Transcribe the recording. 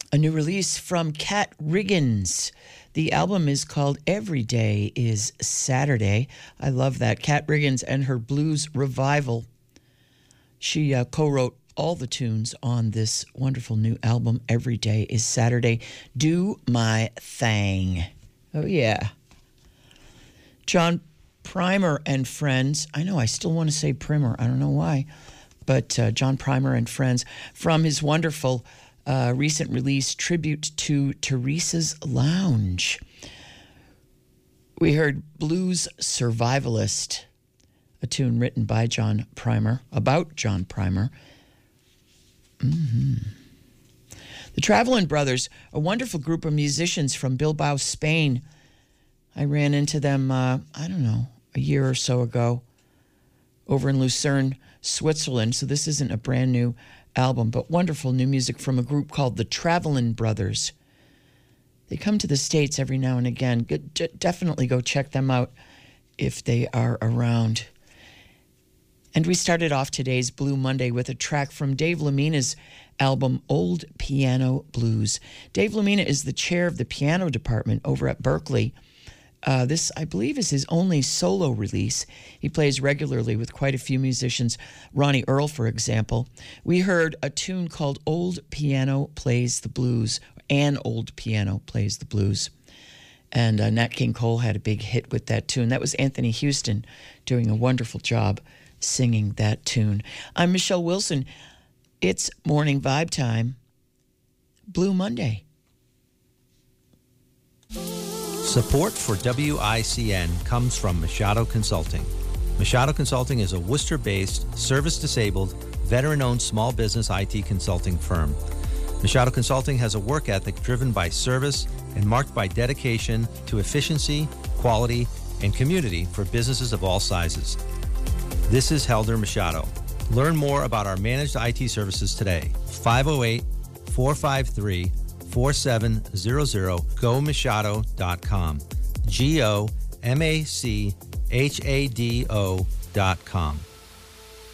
A new release from Kat Riggins. The album is called Every Day is Saturday. I love that. Kat Riggins and her blues revival. She co-wrote all the tunes on this wonderful new album, Every Day is Saturday. Do My Thing. Oh, yeah. John Primer and Friends. I know, I still want to say Primer. I don't know why. But John Primer and Friends from his wonderful recent release, Tribute to Teresa's Lounge. We heard Blues Survivalist, a tune written by John Primer, about John Primer. The Travelin' Brothers, a wonderful group of musicians from Bilbao, Spain. I ran into them, I don't know, a year or so ago over in Lucerne, Switzerland. So this isn't a brand new album, but wonderful new music from a group called the Travelin' Brothers. They come to the States every now and again. Definitely go check them out if they are around. And we started off today's Blue Monday with a track from Dave Lamina's album, Old Piano Blues. Dave Lamina is the chair of the piano department over at Berklee. This, I believe, is his only solo release. He plays regularly with quite a few musicians. Ronnie Earl, for example. We heard a tune called Old Piano Plays the Blues. An Old Piano Plays the Blues. And Nat King Cole had a big hit with that tune. That was Anthony Houston doing a wonderful job singing that tune. I'm Michelle Wilson. It's Morning Vibe Time. Blue Monday. Support for WICN comes from Machado Consulting. Machado Consulting is a Worcester-based, service-disabled, veteran-owned small business IT consulting firm. Machado Consulting has a work ethic driven by service and marked by dedication to efficiency, quality, and community for businesses of all sizes. This is Helder Machado. Learn more about our managed IT services today. 508-453-4700, GOMachado.com. GOMACHADO.com.